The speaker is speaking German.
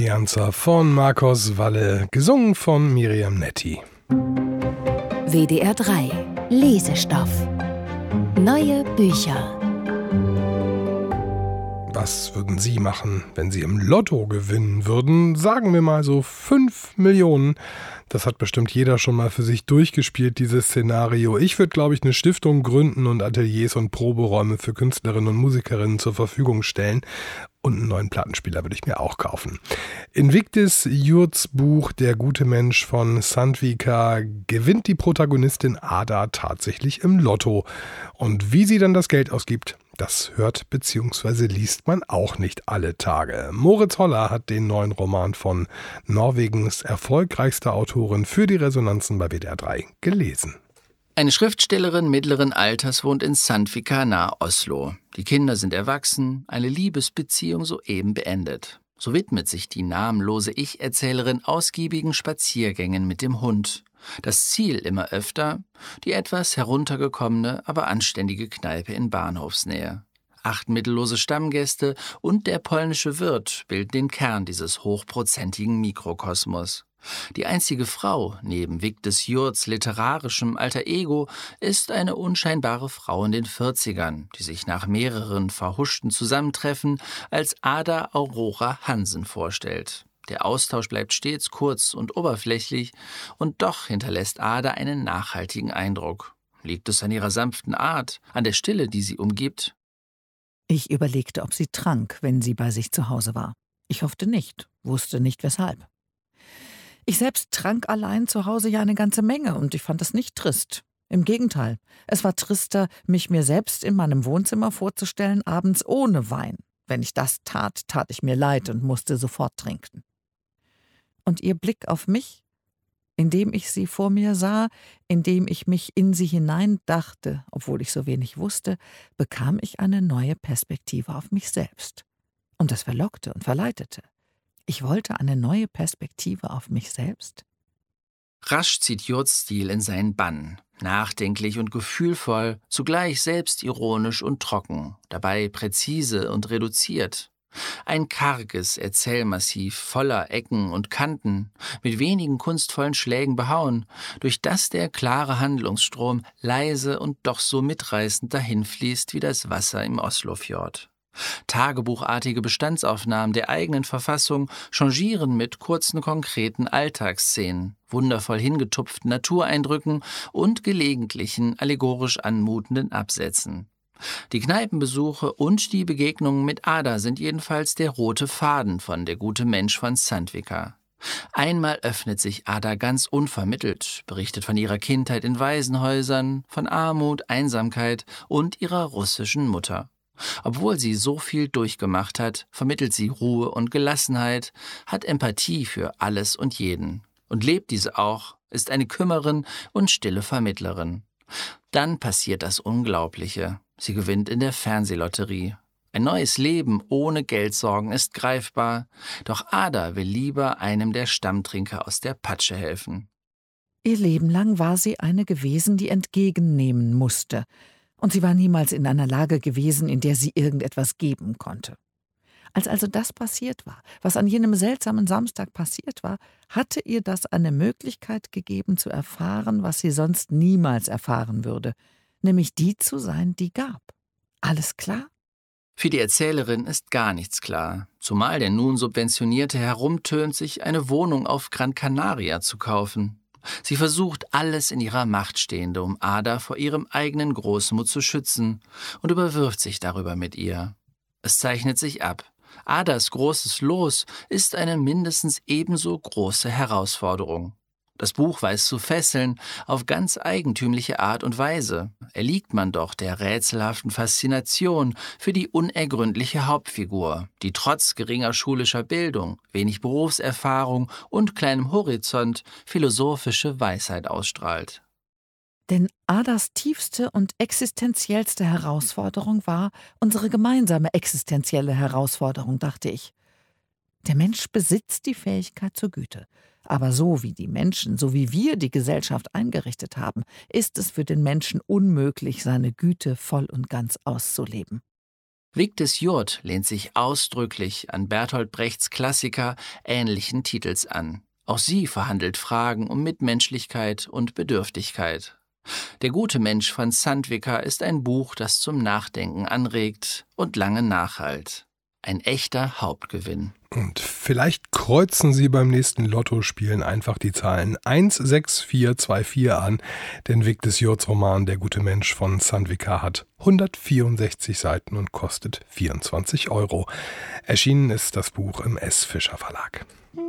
Alianza von Marcos Valle, gesungen von Miriam Netti. WDR 3 Lesestoff. Neue Bücher. Was würden Sie machen, wenn Sie im Lotto gewinnen würden? Sagen wir mal so 5 Millionen. Das hat bestimmt jeder schon mal für sich durchgespielt, dieses Szenario. Ich würde, glaube ich, eine Stiftung gründen und Ateliers und Proberäume für Künstlerinnen und Musikerinnen zur Verfügung stellen. Und einen neuen Plattenspieler würde ich mir auch kaufen. Invictus Jurts Buch Der gute Mensch von Sandvika gewinnt die Protagonistin Ada tatsächlich im Lotto. Und wie sie dann das Geld ausgibt, das hört bzw. liest man auch nicht alle Tage. Moritz Holler hat den neuen Roman von Norwegens erfolgreichster Autorin für die Resonanzen bei WDR 3 gelesen. Eine Schriftstellerin mittleren Alters wohnt in Sandvika nahe Oslo. Die Kinder sind erwachsen, eine Liebesbeziehung soeben beendet. So widmet sich die namenlose Ich-Erzählerin ausgiebigen Spaziergängen mit dem Hund. Das Ziel immer öfter, die etwas heruntergekommene, aber anständige Kneipe in Bahnhofsnähe. 8 mittellose Stammgäste und der polnische Wirt bilden den Kern dieses hochprozentigen Mikrokosmos. Die einzige Frau, neben Victus Jurts literarischem Alter Ego, ist eine unscheinbare Frau in den 40ern, die sich nach mehreren verhuschten Zusammentreffen als Ada Aurora Hansen vorstellt. Der Austausch bleibt stets kurz und oberflächlich, und doch hinterlässt Ada einen nachhaltigen Eindruck. Liegt es an ihrer sanften Art, an der Stille, die sie umgibt? Ich überlegte, ob sie trank, wenn sie bei sich zu Hause war. Ich hoffte nicht, wusste nicht weshalb. Ich selbst trank allein zu Hause ja eine ganze Menge und ich fand es nicht trist. Im Gegenteil, es war trister, mich mir selbst in meinem Wohnzimmer vorzustellen, abends ohne Wein. Wenn ich das tat, tat ich mir leid und musste sofort trinken. Und ihr Blick auf mich, indem ich sie vor mir sah, indem ich mich in sie hineindachte, obwohl ich so wenig wusste, bekam ich eine neue Perspektive auf mich selbst. Und das verlockte und verleitete. Ich wollte eine neue Perspektive auf mich selbst. Rasch zieht Jurts Stil in seinen Bann. Nachdenklich und gefühlvoll, zugleich selbstironisch und trocken, dabei präzise und reduziert. Ein karges Erzählmassiv voller Ecken und Kanten, mit wenigen kunstvollen Schlägen behauen, durch das der klare Handlungsstrom leise und doch so mitreißend dahinfließt wie das Wasser im Oslofjord. Tagebuchartige Bestandsaufnahmen der eigenen Verfassung changieren mit kurzen, konkreten Alltagsszenen, wundervoll hingetupften Natureindrücken und gelegentlichen, allegorisch anmutenden Absätzen. Die Kneipenbesuche und die Begegnungen mit Ada sind jedenfalls der rote Faden von Der gute Mensch von Sandvika. Einmal öffnet sich Ada ganz unvermittelt, berichtet von ihrer Kindheit in Waisenhäusern, von Armut, Einsamkeit und ihrer russischen Mutter. Obwohl sie so viel durchgemacht hat, vermittelt sie Ruhe und Gelassenheit, hat Empathie für alles und jeden und lebt diese auch, ist eine Kümmerin und stille Vermittlerin. Dann passiert das Unglaubliche. Sie gewinnt in der Fernsehlotterie. Ein neues Leben ohne Geldsorgen ist greifbar, doch Ada will lieber einem der Stammtrinker aus der Patsche helfen. Ihr Leben lang war sie eine gewesen, die entgegennehmen musste. Und sie war niemals in einer Lage gewesen, in der sie irgendetwas geben konnte. Als also das passiert war, was an jenem seltsamen Samstag passiert war, hatte ihr das eine Möglichkeit gegeben zu erfahren, was sie sonst niemals erfahren würde, nämlich die zu sein, die gab. Alles klar? Für die Erzählerin ist gar nichts klar, zumal der nun Subventionierte herumtönt, sich eine Wohnung auf Gran Canaria zu kaufen. Sie versucht alles in ihrer Macht Stehende, um Ada vor ihrem eigenen Großmut zu schützen und überwirft sich darüber mit ihr. Es zeichnet sich ab. Adas großes Los ist eine mindestens ebenso große Herausforderung. Das Buch weiß zu fesseln, auf ganz eigentümliche Art und Weise. Erliegt man doch der rätselhaften Faszination für die unergründliche Hauptfigur, die trotz geringer schulischer Bildung, wenig Berufserfahrung und kleinem Horizont philosophische Weisheit ausstrahlt. Denn Adas tiefste und existenziellste Herausforderung war unsere gemeinsame existenzielle Herausforderung, dachte ich. Der Mensch besitzt die Fähigkeit zur Güte. Aber so wie die Menschen, so wie wir die Gesellschaft eingerichtet haben, ist es für den Menschen unmöglich, seine Güte voll und ganz auszuleben. Wigdis Hjorth lehnt sich ausdrücklich an Bertolt Brechts Klassiker ähnlichen Titels an. Auch sie verhandelt Fragen um Mitmenschlichkeit und Bedürftigkeit. Der gute Mensch von Sandvika ist ein Buch, das zum Nachdenken anregt und lange nachhallt. Ein echter Hauptgewinn. Und vielleicht kreuzen Sie beim nächsten Lottospielen einfach die Zahlen 16424 an, denn Wigdis Hjorths Roman Der gute Mensch von Sandvika hat 164 Seiten und kostet 24 €. Erschienen ist das Buch im S. Fischer Verlag.